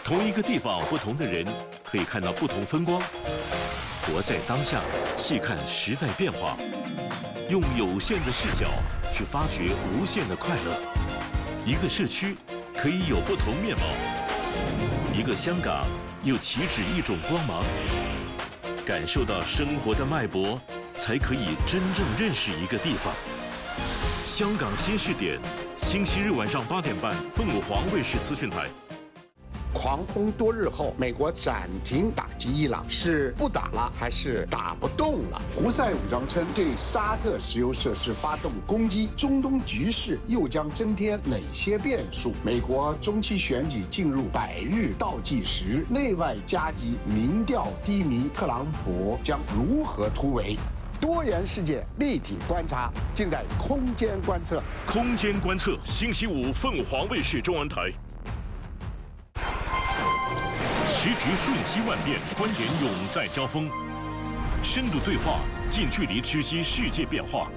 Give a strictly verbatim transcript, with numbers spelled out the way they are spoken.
同一个地方，不同的人可以看到不同风光。活在当下，细看时代变化，用有限的视角去发掘无限的快乐。一个社区可以有不同面貌，一个香港又岂止一种光芒？感受到生活的脉搏，才可以真正认识一个地方。香港新视点，星期日晚上八点半，凤凰卫视资讯台。 狂轰多日后，美国暂停打击伊朗，是不打了还是打不动了？胡塞武装称对沙特石油设施发动攻击，中东局势又将增添哪些变数？美国中期选举进入百日倒计时，内外夹击，民调低迷，特朗普将如何突围？多元世界立体观察，尽在空间观测。 空间观测，星期五凤凰卫视中文台。时局瞬息万变，观点永在交锋，深度对话，近距离直击世界变化。